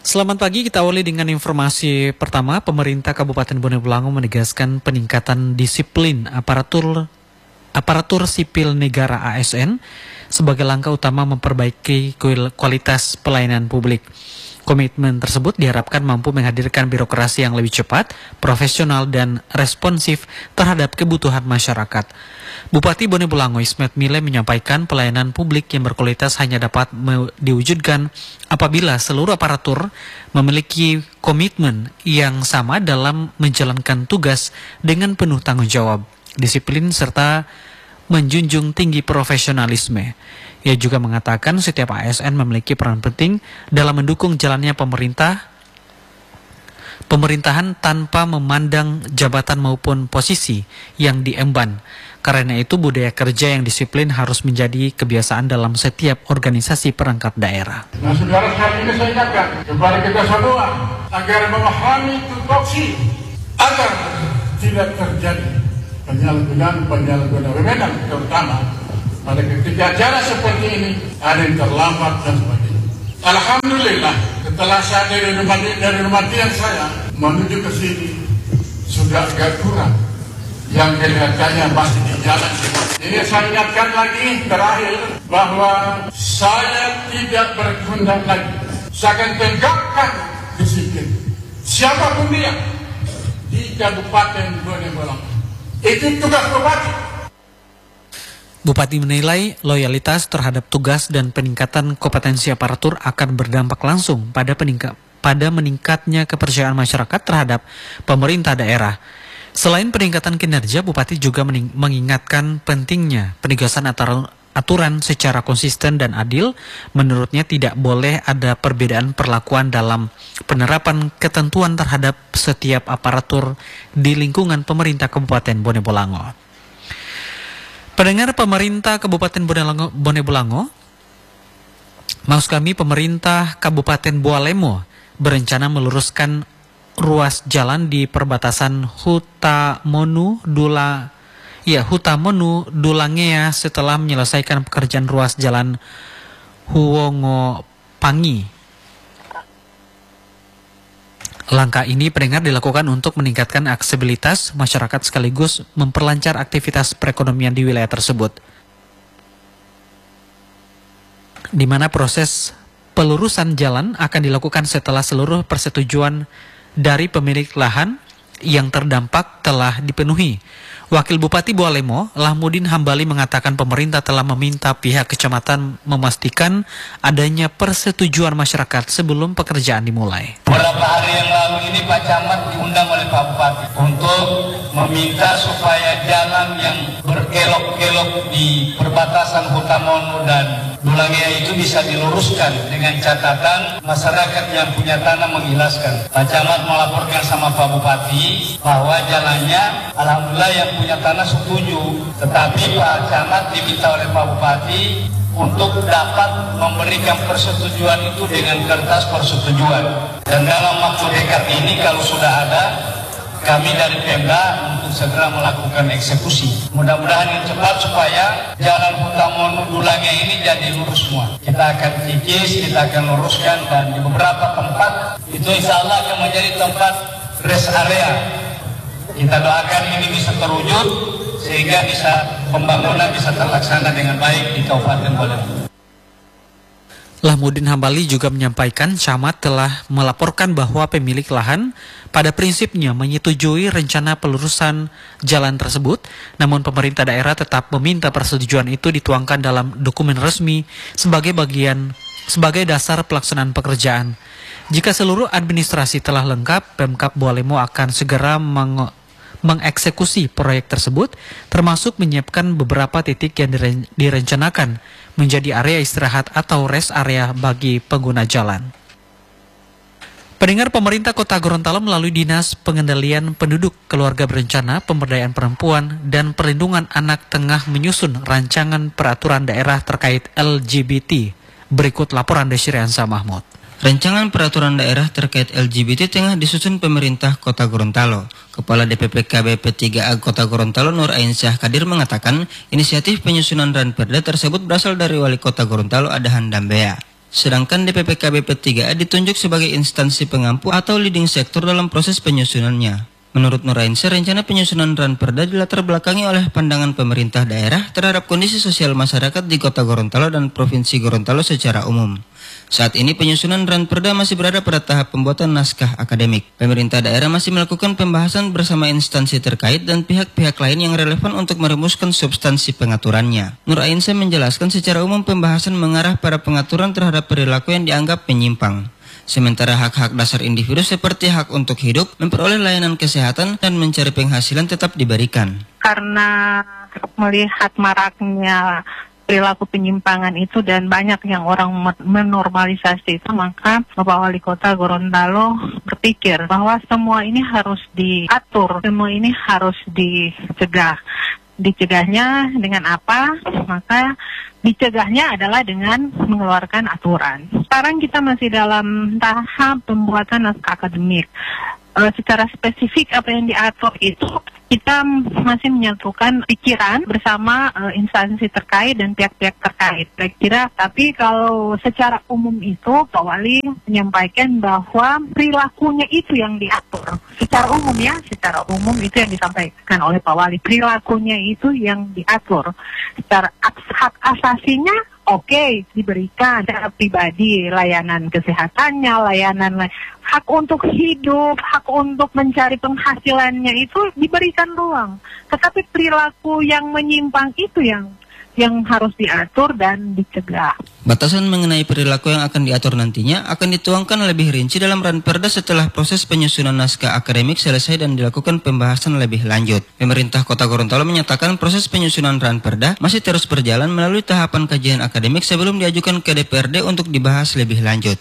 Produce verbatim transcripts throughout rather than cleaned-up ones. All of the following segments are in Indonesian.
Selamat pagi, kita awali dengan informasi pertama. Pemerintah Kabupaten Bone Bolango menegaskan peningkatan disiplin aparatur aparatur sipil negara A S N sebagai langkah utama memperbaiki kualitas pelayanan publik. Komitmen tersebut diharapkan mampu menghadirkan birokrasi yang lebih cepat, profesional, dan responsif terhadap kebutuhan masyarakat. Bupati Bone Bolango Ismet Mile menyampaikan pelayanan publik yang berkualitas hanya dapat diwujudkan apabila seluruh aparatur memiliki komitmen yang sama dalam menjalankan tugas dengan penuh tanggung jawab, disiplin, serta menjunjung tinggi profesionalisme. Ia juga mengatakan setiap A S N memiliki peran penting dalam mendukung jalannya pemerintah pemerintahan tanpa memandang jabatan maupun posisi yang diemban. Karena itu budaya kerja yang disiplin harus menjadi kebiasaan dalam setiap organisasi perangkat daerah. Nah, saudara sekali ini saya ingatkan kepada kita semua agar memahami tupoksi agar tidak terjadi penyalahgunaan-penyalahgunaan wewenang, terutama pada ketika acara seperti ini ada yang terlambat dan sebagainya. Alhamdulillah, setelah saya dari rumah dari rumah tiang saya menuju ke sini sudah agak kurang yang kelihatannya masih di jalan. Ini saya ingatkan lagi terakhir bahwa saya tidak berkehendak lagi. Saya akan tegakkan disiplin siapapun dia di Kabupaten Bone Bolango. Itu tugas bupati. Bupati menilai loyalitas terhadap tugas dan peningkatan kompetensi aparatur akan berdampak langsung pada peningkat, pada meningkatnya kepercayaan masyarakat terhadap pemerintah daerah. Selain peningkatan kinerja, Bupati juga mengingatkan pentingnya penegasan aturan secara konsisten dan adil. Menurutnya tidak boleh ada perbedaan perlakuan dalam penerapan ketentuan terhadap setiap aparatur di lingkungan pemerintah Kabupaten Bone Bolango. Pendengar, pemerintah Kabupaten Bone Bolango, maksud kami pemerintah Kabupaten Boalemo berencana meluruskan ruas jalan di perbatasan Hutamonu Dula ya Hutamonu Dulangea setelah menyelesaikan pekerjaan ruas jalan Huongo Pangi. Langkah ini pendengar dilakukan untuk meningkatkan aksesibilitas masyarakat sekaligus memperlancar aktivitas perekonomian di wilayah tersebut, di mana proses pelurusan jalan akan dilakukan setelah seluruh persetujuan dari pemilik lahan yang terdampak telah dipenuhi. Wakil Bupati Boalemo, Lahmudin Hambali, mengatakan pemerintah telah meminta pihak kecamatan memastikan adanya persetujuan masyarakat sebelum pekerjaan dimulai. Beberapa hari yang lalu ini Pak Camat diundang oleh Pak Bupati untuk meminta supaya jalan yang berkelok-kelok di perbatasan Hutamonu dan Dulangea itu bisa diluruskan dengan catatan masyarakat yang punya tanah mengilaskan. Pak Camat melaporkan sama Pak Bupati bahwa jalannya alhamdulillah yang punya tanah setuju, tetapi Pak Camat diminta oleh Pak Bupati untuk dapat memberikan persetujuan itu dengan kertas persetujuan. Dan dalam waktu dekat ini kalau sudah ada, kami dari Pemda untuk segera melakukan eksekusi. Mudah-mudahan yang cepat supaya jalan Hutamonu Dulangea ini jadi lurus semua. Kita akan kikis, kita akan luruskan, dan di beberapa tempat itu insya Allah akan menjadi tempat rest area. Kita doakan ini bisa terwujud sehingga bisa pembangunan bisa terlaksana dengan baik di Kabupaten Bolango. Lahmudin Hambali juga menyampaikan camat telah melaporkan bahwa pemilik lahan pada prinsipnya menyetujui rencana pelurusan jalan tersebut, namun pemerintah daerah tetap meminta persetujuan itu dituangkan dalam dokumen resmi sebagai bagian sebagai dasar pelaksanaan pekerjaan. Jika seluruh administrasi telah lengkap, Pemkab Boalemo akan segera meng mengeksekusi proyek tersebut, termasuk menyiapkan beberapa titik yang dire direncanakan menjadi area istirahat atau rest area bagi pengguna jalan. Pendengar, pemerintah Kota Gorontalo melalui Dinas Pengendalian Penduduk, Keluarga Berencana, Pemberdayaan Perempuan, dan Perlindungan Anak tengah menyusun rancangan peraturan daerah terkait L G B T. Berikut laporan Desiriansa Mahmud. Rancangan peraturan daerah terkait L G B T tengah disusun pemerintah Kota Gorontalo. Kepala D P P K B P tiga A Kota Gorontalo Nur Ain Syah Kadir mengatakan inisiatif penyusunan Ranperda tersebut berasal dari Wali Kota Gorontalo Adahan Dambea. Sedangkan D P P K B P tiga A ditunjuk sebagai instansi pengampu atau leading sektor dalam proses penyusunannya. Menurut Nur Ainsyah, rencana penyusunan Ranperda dilatar belakangi oleh pandangan pemerintah daerah terhadap kondisi sosial masyarakat di Kota Gorontalo dan Provinsi Gorontalo secara umum. Saat ini penyusunan Ranperda masih berada pada tahap pembuatan naskah akademik. Pemerintah daerah masih melakukan pembahasan bersama instansi terkait dan pihak-pihak lain yang relevan untuk merumuskan substansi pengaturannya. Nur Ainsyah menjelaskan secara umum pembahasan mengarah pada pengaturan terhadap perilaku yang dianggap menyimpang. Sementara hak-hak dasar individu seperti hak untuk hidup, memperoleh layanan kesehatan, dan mencari penghasilan tetap diberikan. Karena melihat maraknya perilaku penyimpangan itu dan banyak yang orang menormalisasi itu, maka Bapak Wali Kota Gorontalo berpikir bahwa semua ini harus diatur, semua ini harus dicegah. Dicegahnya dengan apa? Maka dicegahnya adalah dengan mengeluarkan aturan. Sekarang kita masih dalam tahap pembuatan naskah akademik. E, secara spesifik apa yang diatur itu kita masih menyatukan pikiran bersama e, instansi terkait dan pihak-pihak terkait. Kira-kira, tapi kalau secara umum itu Pak Wali menyampaikan bahwa perilakunya itu yang diatur. Secara umum ya, secara umum itu yang disampaikan oleh Pak Wali. Perilakunya itu yang diatur. Secara hak asasinya oke, okay, diberikan secara pribadi, layanan kesehatannya, layanan hak untuk hidup, hak untuk mencari penghasilannya itu diberikan ruang. Tetapi perilaku yang menyimpang itu yang yang harus diatur dan dicegah. Batasan mengenai perilaku yang akan diatur nantinya akan dituangkan lebih rinci dalam Ranperda setelah proses penyusunan naskah akademik selesai dan dilakukan pembahasan lebih lanjut. Pemerintah Kota Gorontalo menyatakan proses penyusunan Ranperda masih terus berjalan melalui tahapan kajian akademik sebelum diajukan ke D P R D untuk dibahas lebih lanjut.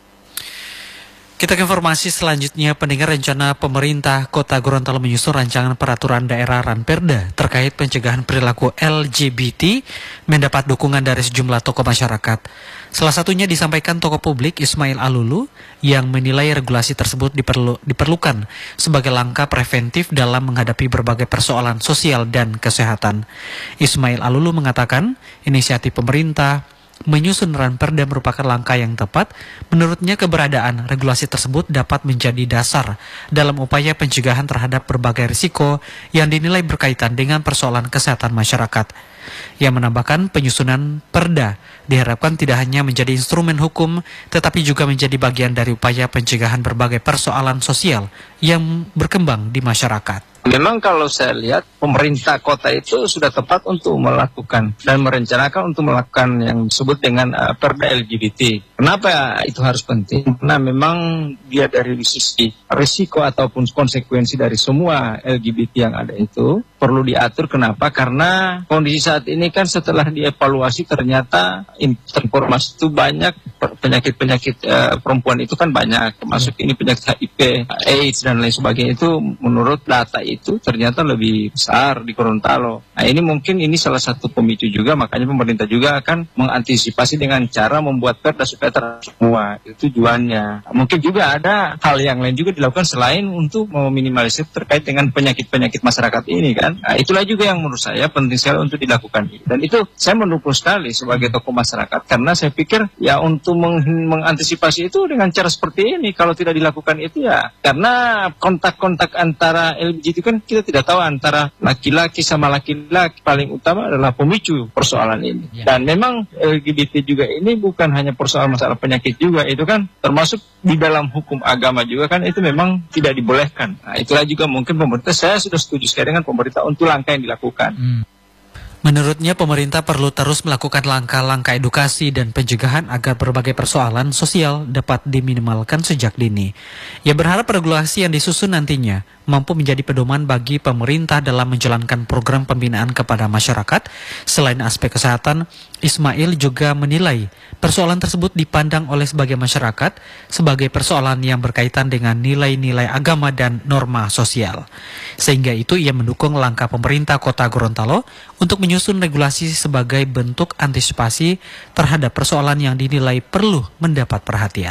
Kita ke informasi selanjutnya. Pendengar, rencana pemerintah Kota Gorontalo menyusun rancangan peraturan daerah Ranperda terkait pencegahan perilaku L G B T mendapat dukungan dari sejumlah tokoh masyarakat. Salah satunya disampaikan tokoh publik Ismail Alulu yang menilai regulasi tersebut diperlu, diperlukan sebagai langkah preventif dalam menghadapi berbagai persoalan sosial dan kesehatan. Ismail Alulu mengatakan inisiatif pemerintah menyusun Ranperda merupakan langkah yang tepat. Menurutnya keberadaan regulasi tersebut dapat menjadi dasar dalam upaya pencegahan terhadap berbagai risiko yang dinilai berkaitan dengan persoalan kesehatan masyarakat. Ia menambahkan penyusunan perda diharapkan tidak hanya menjadi instrumen hukum, tetapi juga menjadi bagian dari upaya pencegahan berbagai persoalan sosial yang berkembang di masyarakat. Memang kalau saya lihat pemerintah kota itu sudah tepat untuk melakukan dan merencanakan untuk melakukan yang disebut dengan uh, perda L G B T. Kenapa itu harus penting? Karena memang dia dari sisi risiko ataupun konsekuensi dari semua L G B T yang ada itu perlu diatur. Kenapa? Karena kondisi saat ini kan setelah dievaluasi ternyata informasi itu banyak, penyakit-penyakit uh, perempuan itu kan banyak, termasuk ini penyakit H I V, AIDS dan lain sebagainya itu menurut data itu itu ternyata lebih besar di Gorontalo. Nah ini mungkin ini salah satu pemicu juga, makanya pemerintah juga akan mengantisipasi dengan cara membuat perda supaya terhadap semua. Itu tujuannya. Mungkin juga ada hal yang lain juga dilakukan selain untuk meminimalisir terkait dengan penyakit-penyakit masyarakat ini kan. Nah itulah juga yang menurut saya penting sekali untuk dilakukan. Dan itu saya mendukung sekali sebagai tokoh masyarakat, karena saya pikir ya untuk meng mengantisipasi itu dengan cara seperti ini. Kalau tidak dilakukan itu ya karena kontak-kontak antara L G B T itu kan kita tidak tahu antara laki-laki sama laki-laki, paling utama adalah pemicu persoalan ini. Ya. Dan memang L G B T juga ini bukan hanya persoalan masalah penyakit juga, itu kan termasuk di dalam hukum agama juga kan itu memang tidak dibolehkan. Nah itulah juga mungkin pemerintah, saya sudah setuju sekali dengan pemerintah untuk langkah yang dilakukan. Hmm. Menurutnya pemerintah perlu terus melakukan langkah-langkah edukasi dan pencegahan agar berbagai persoalan sosial dapat diminimalkan sejak dini. Ia berharap regulasi yang disusun nantinya mampu menjadi pedoman bagi pemerintah dalam menjalankan program pembinaan kepada masyarakat. Selain aspek kesehatan, Ismail juga menilai persoalan tersebut dipandang oleh sebagian masyarakat sebagai persoalan yang berkaitan dengan nilai-nilai agama dan norma sosial. Sehingga itu ia mendukung langkah pemerintah Kota Gorontalo untuk menyusun regulasi sebagai bentuk antisipasi terhadap persoalan yang dinilai perlu mendapat perhatian.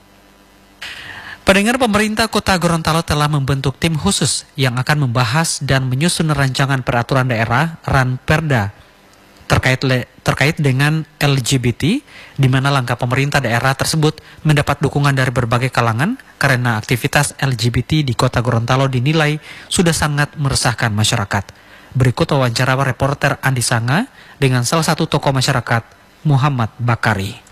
Pendengar, pemerintah Kota Gorontalo telah membentuk tim khusus yang akan membahas dan menyusun rancangan peraturan daerah Ranperda terkait le, terkait dengan L G B T, di mana langkah pemerintah daerah tersebut mendapat dukungan dari berbagai kalangan karena aktivitas L G B T di Kota Gorontalo dinilai sudah sangat meresahkan masyarakat. Berikut wawancara reporter Andi Sanga dengan salah satu tokoh masyarakat, Muhammad Bakari.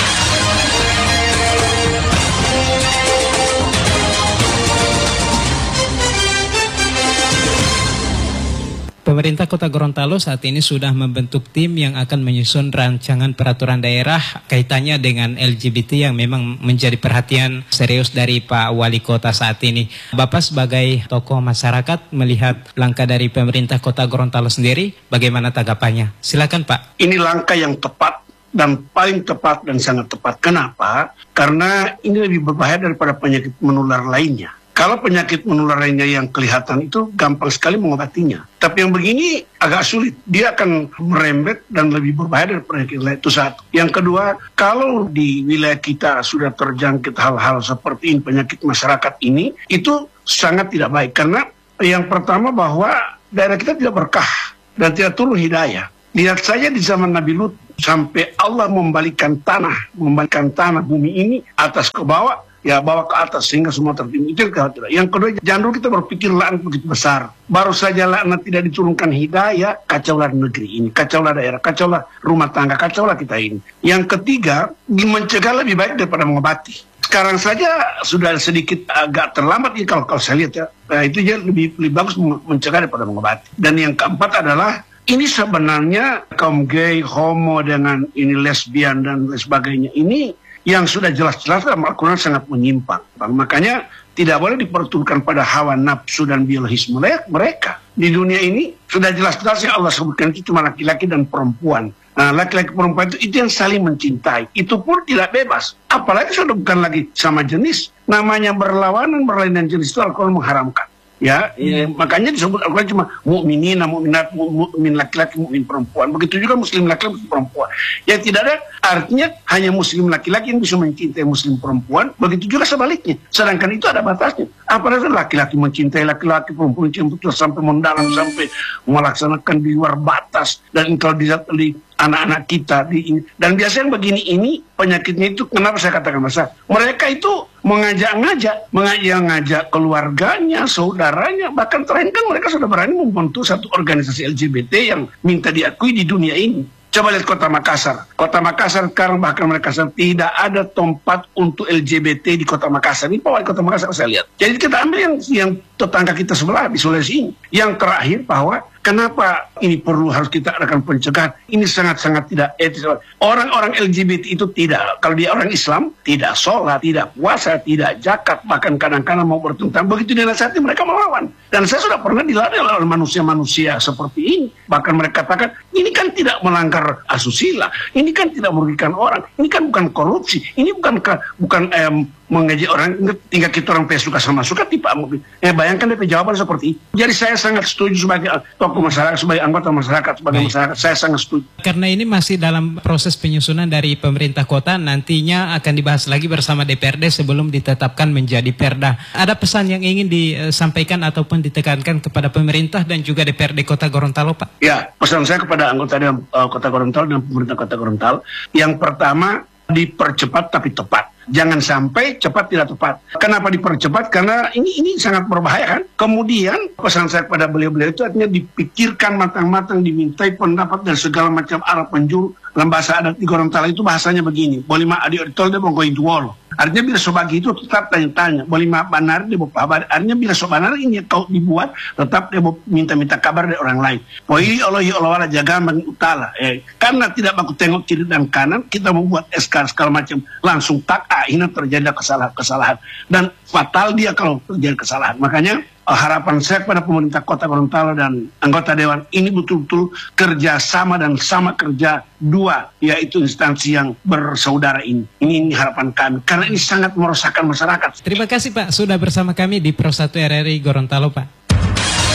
Pemerintah Kota Gorontalo saat ini sudah membentuk tim yang akan menyusun rancangan peraturan daerah kaitannya dengan L G B T yang memang menjadi perhatian serius dari Pak Wali Kota saat ini. Bapak sebagai tokoh masyarakat melihat langkah dari pemerintah Kota Gorontalo sendiri, bagaimana tanggapannya? Silakan Pak. Ini langkah yang tepat dan paling tepat dan sangat tepat. Kenapa? Karena ini lebih berbahaya daripada penyakit menular lainnya. Kalau penyakit menular lainnya yang kelihatan itu gampang sekali mengobatinya. Tapi yang begini agak sulit. Dia akan merembet dan lebih berbahaya dari penyakit lain. Itu satu. Yang kedua, kalau di wilayah kita sudah terjangkit hal-hal seperti ini, penyakit masyarakat ini, itu sangat tidak baik. Karena yang pertama bahwa daerah kita tidak berkah dan tidak turun hidayah. Lihat saja di zaman Nabi Lut, sampai Allah membalikan tanah, membalikan tanah bumi ini atas ke bawah, ya bawa ke atas sehingga semua tertimbun. Itu kekhawatiran. Yang kedua, jangan dulu kita berpikir laknat begitu besar. Baru saja laknat tidak diturunkan hidayah, kacaulah negeri ini, kacaulah daerah, kacaulah rumah tangga, kacaulah kita ini. Yang ketiga, mencegah lebih baik daripada mengobati. Sekarang saja sudah sedikit agak terlambat ya, kalau, kalau saya lihat ya. Nah, itu ya lebih, lebih bagus mencegah daripada mengobati. Dan yang keempat adalah ini sebenarnya kaum gay, homo dengan ini lesbian dan lain sebagainya ini yang sudah jelas-jelas dalam Al-Quran sangat menyimpang. Makanya tidak boleh diperturutkan pada hawa nafsu dan biologis mereka. Di dunia ini sudah jelas-jelas yang Allah sebutkan itu cuma laki-laki dan perempuan. Nah, laki-laki perempuan itu, itu yang saling mencintai. Itu pun tidak bebas. Apalagi sudah bukan lagi sama jenis. Namanya berlawanan, berlainan jenis itu Al-Quran mengharamkan. Ya, ya, makanya disebut Al-Quran cuma mukminina, mukminat, mukmin laki-laki, mukmin perempuan. Begitu juga muslim laki-laki, perempuan. Yang tidak ada artinya hanya muslim laki-laki yang bisa mencintai muslim perempuan. Begitu juga sebaliknya. Sedangkan itu ada batasnya. Apalagi laki-laki mencintai laki-laki, perempuan mencintai sampai mendalam, sampai melaksanakan di luar batas. Dan kalau dilihat di anak-anak kita di ini. Dan biasanya begini ini penyakitnya itu kenapa saya katakan masa mereka itu mengajak-ngajak, mengajak-ngajak keluarganya, saudaranya, bahkan terakhir kan mereka sudah berani membentuk satu organisasi L G B T yang minta diakui di dunia ini. Coba lihat Kota Makassar. Kota Makassar sekarang bahkan mereka tidak ada tempat untuk L G B T di Kota Makassar. Ini Pak Wali Kota Makassar saya lihat. Jadi kita ambil yang yang tetangga kita sebelah di Sulawesi ini. Yang terakhir bahwa kenapa ini perlu harus kita adakan pencegahan? Ini sangat-sangat tidak etis. Orang-orang L G B T itu tidak, kalau dia orang Islam, tidak sholat, tidak puasa, tidak zakat, bahkan kadang-kadang mau bertentang. Begitu dinasihati mereka melawan. Dan saya sudah pernah dilatih oleh manusia-manusia seperti ini. Bahkan mereka katakan, ini kan tidak melanggar asusila, ini kan tidak merugikan orang, ini kan bukan korupsi, ini bukan bukan eh, mengejek orang, tinggal kita orang suka sama suka tipe eh bayangkan D P jawaban seperti itu. Jadi saya sangat setuju sebagai tokoh masyarakat, sebagai anggota masyarakat, sebagai Baik. masyarakat saya sangat setuju. Karena ini masih dalam proses penyusunan dari pemerintah kota, nantinya akan dibahas lagi bersama D P R D sebelum ditetapkan menjadi Perda. Ada pesan yang ingin disampaikan ataupun ditekankan kepada pemerintah dan juga D P R D Kota Gorontalo, Pak? Ya, pesan saya kepada anggota uh, Kota Gorontalo dan pemerintah Kota Gorontalo, yang pertama dipercepat tapi tepat. Jangan sampai cepat tidak tepat. Kenapa dipercepat? Karena ini ini sangat berbahaya kan. Kemudian pesan saya kepada beliau-beliau itu artinya dipikirkan matang-matang, dimintai pendapat dan segala macam arah penjuru. Dalam bahasa adat di Gorontalo itu bahasanya begini. Boleh ma adi tol dia mau going to wall. Artinya bila sobagi itu tetap tanya-tanya. Boleh ma banar dia mau kabar. Artinya bila sobanar ini kau dibuat tetap dia mau minta-minta kabar dari orang lain. Poi Allah ya Allah wala jaga bang utala. Eh, karena tidak baku tengok kiri dan kanan, kita membuat S K segala macam langsung tak akhirnya terjadi kesalahan-kesalahan dan fatal dia kalau terjadi kesalahan. Makanya harapan saya kepada pemerintah Kota Gorontalo dan anggota Dewan ini betul-betul kerjasama dan sama kerja dua, yaitu instansi yang bersaudara ini. Ini, ini harapan kami, karena ini sangat merosakkan masyarakat. Terima kasih Pak sudah bersama kami di Pro satu R R I Gorontalo Pak.